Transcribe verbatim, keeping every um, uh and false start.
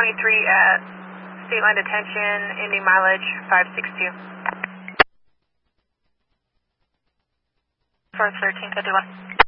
twenty-three at State Line Detention, ending mileage five six two. four thirteen fifty-one.